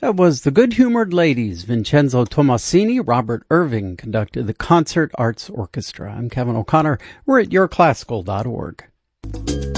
That was the Good-Humored Ladies. Vincenzo Tomasini, Robert Irving conducted the Concert Arts Orchestra. I'm Kevin O'Connor. We're at yourclassical.org.